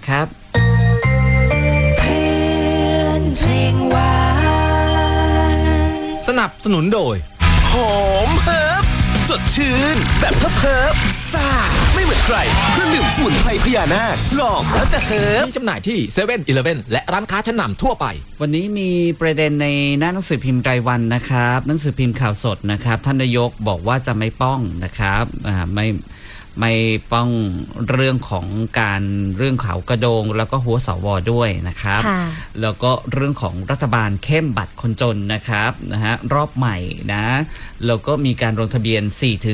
นะครับสนับสนุนโดยหอมเฮิร์บสดชื่นแบบเฮิร์บซ่าไม่เหมือนใครเครื่องดื่มสมุนไพรพญานาคลองแล้วจะเฮิร์บมีจำหน่ายที่เซเว่นอีเลฟเว่นและร้านค้าชั้นนำทั่วไปวันนี้มีประเด็นในหน้าหนังสือพิมพ์รายวันนะครับหนังสือพิมพ์ข่าวสดนะครับท่านนายกบอกว่าจะไม่ป้องนะครับไม่ป้องเรื่องของการเรื่องเขากระโดงแล้วก็หัวสวด้วยนะครับแล้วก็เรื่องของรัฐบาลเข้มบัตรคนจนนะครับรอบใหม่นะแล้วก็มีการลงทะเบียน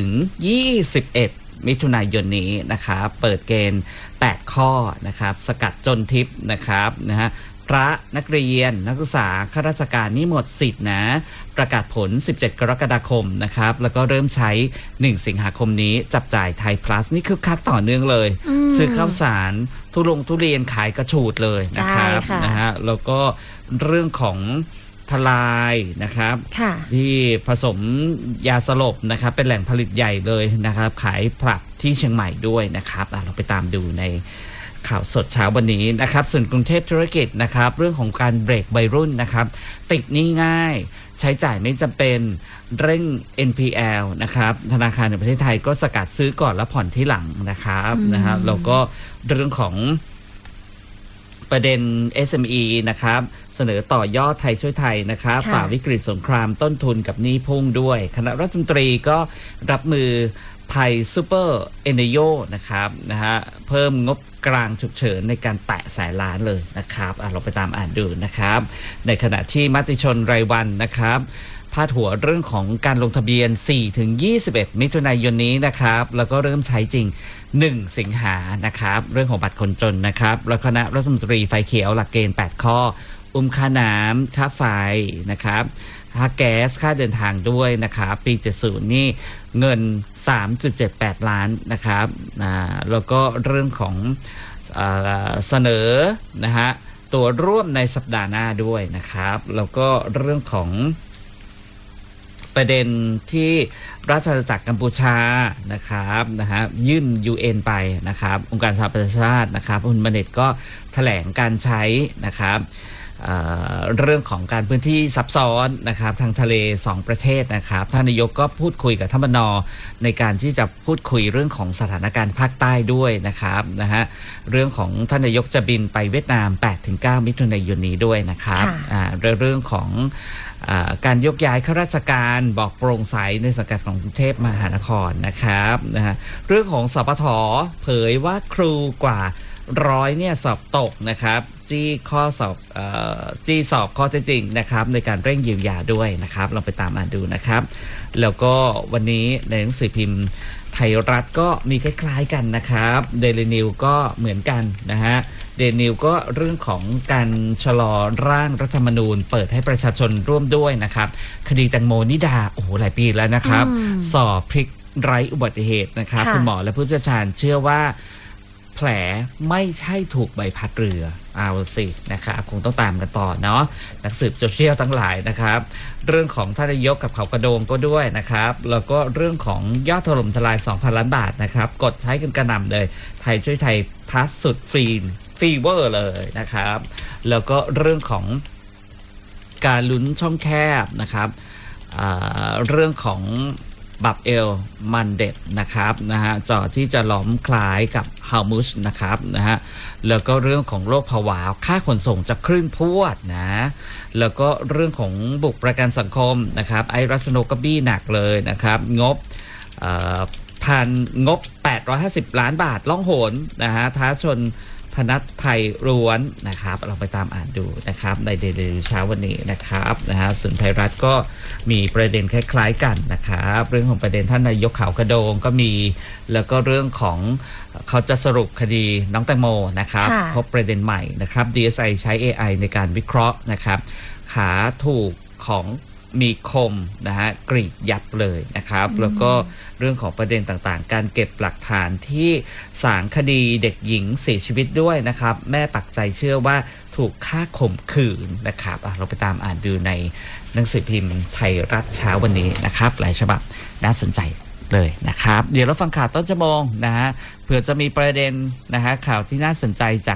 4-21 มิถุนายนนี้นะครับเปิดเกณฑ์8ข้อนะครับสกัดจนทิพย์นะครับพระนักเรียนนักศึกษาข้าราชการนี่หมดสิทธิ์นะประกาศผล17กรกฎาคมนะครับแล้วก็เริ่มใช้1สิงหาคมนี้จับจ่ายไทย plus นี่คือคักต่อเนื่องเลยซื้อข้าวสารทุเรียนขายกระฉูดเลยนะครับแล้วก็เรื่องของทลายนะครับที่ผสมยาสลบนะครับเป็นแหล่งผลิตใหญ่เลยนะครับขายผลักที่เชียงใหม่ด้วยนะครับเราไปตามดูในข่าวสดเช้าวันนี้นะครับส่วนกรุงเทพธุรกิจนะครับเรื่องของการเบรกวัยรุ่นนะครับติดหนี้ง่ายใช้จ่ายไม่จำเป็นเร่ง NPL นะครับธนาคารในประเทศไทยก็สกัดซื้อก่อนแล้วผ่อนที่หลังนะครับแล้วก็เรื่องของประเด็น SME นะครับเสนอต่อยอดไทยช่วยไทยนะครับฝ่าวิกฤตสงครามต้นทุนกับหนี้พุ่งด้วยคณะรัฐมนตรีก็รับมือภัยซูเปอร์เอเนโยนะครับเพิ่มงบกลางฉุกเฉินในการแตะแสนล้านเลยนะครับเราไปตามอ่านดูนะครับในขณะที่มติชนรายวันนะครับพาดหัวเรื่องของการลงทะเบียน 4-21 มิถุนายนนี้นะครับแล้วก็เริ่มใช้จริง1สิงหานะครับเรื่องของบัตรคนจนนะครับแล้วคณะรัฐมนตรีไฟเขียวหลักเกณฑ์8ข้อค่าน้ำค่าไฟนะครับค่าแก๊สค่าเดินทางด้วยนะครับปี70นี่เงิน 3.78 ล้านนะครับแล้วก็เรื่องของเสนอตัวร่วมในสัปดาห์หน้าด้วยนะครับแล้วก็เรื่องของประเด็นที่ราชอาณาจักรกัมพูชานะครับยื่น UN ไปนะครับองค์การสหประชาชาตินะครับคุณมเนตก็แถลงการใช้นะครับเรื่องของการพื้นที่ซับซ้อนนะครับทางทะเล2ประเทศนะครับท่านนายกก็พูดคุยกับท่านบน.ในการที่จะพูดคุยเรื่องของสถานการณ์ภาคใต้ด้วยนะครับเรื่องของท่านนายกจะบินไปเวียดนาม 8-9 มิถุนายนนี้ด้วยนะครับเรื่องของการยกย้ายข้าราชการบอกโปร่งใสในสังกัดของกรุงเทพมหานครนะครับเรื่องของสปท.เผยว่าครูกว่า100เนี่ยสอบตกนะครับจี้สอบข้อเท็จจริงนะครับในการเร่งเยียวยาด้วยนะครับเราไปตามอ่านดูนะครับแล้วก็วันนี้ในหนังสือพิมพ์ไทยรัฐก็มีคล้ายๆกันนะครับเดลินิวก็เหมือนกันเดลินิวก็เรื่องของการชะลอร่างรัฐธรรมนูญเปิดให้ประชาชนร่วมด้วยนะครับคดีแตงโมนิดาโอ้โหหลายปีแล้วนะครับสอบพลิกไร้อุบัติเหตุนะครับคุณหมอและผู้เชี่ยวชาญเชื่อว่าแผลไม่ใช่ถูกใบพัดเรือเอาสินะครับคงต้องตามกันต่อเนาะนักสืบโซเชียลทั้งหลายนะครับเรื่องของท่านนายกกับเขากระโดงก็ด้วยนะครับแล้วก็เรื่องของยอดถล่มทลาย 2,000 ล้านบาทนะครับกดใช้กันกระหน่ำเลยไทยช่วยไทยพลัสสุดฟีเวอร์เลยนะครับแล้วก็เรื่องของการลุ้นช่องแคบนะครับเรื่องของบับเอลมันเด็ดนะครับจอที่จะล้อมคล้ายกับฮามุชนะครับแล้วก็เรื่องของโรคผวาค่าขนส่งจะครึ่งพวดนะแล้วก็เรื่องของบุกประกันสังคมนะครับไอรัสโนกบี้หนักเลยนะครับงบ850 ล้านบาทล่องหนท้าชนพนัสไทยล้วนนะครับเราไปตามอ่านดูนะครับในเดลิเช้าวันนี้นะครับส่วนไทยรัฐก็มีประเด็นคล้ายๆกันนะครับเรื่องของประเด็นท่านนายกเขากระโดงก็มีแล้วก็เรื่องของเขาจะสรุปคดีน้องแตงโมนะครับพบประเด็นใหม่นะครับ DSI ใช้ AI ในการวิเคราะห์นะครับขาถูกของมีคมกรีดยับเลยนะครับแล้วก็เรื่องของประเด็นต่างๆการเก็บหลักฐานที่ศาลคดีเด็กหญิงเสียชีวิตด้วยนะครับแม่ปักใจเชื่อว่าถูกฆ่าข่มขืนนะครับเราไปตามอ่านดูในหนังสือพิมพ์ไทยรัฐเช้าวันนี้นะครับหลายฉบับน่าสนใจเลยนะครับเดี๋ยวเราฟังข่าวต้นชั่วโมงเผื่อจะมีประเด็นข่าวที่น่าสนใจจาก